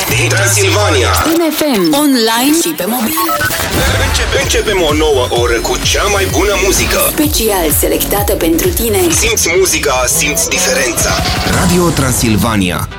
din Transilvania. În FM, online și pe mobil. Începem o nouă oră cu cea mai bună muzică. Special selectată pentru tine. Simți muzica, simți diferența. Radio Transilvania.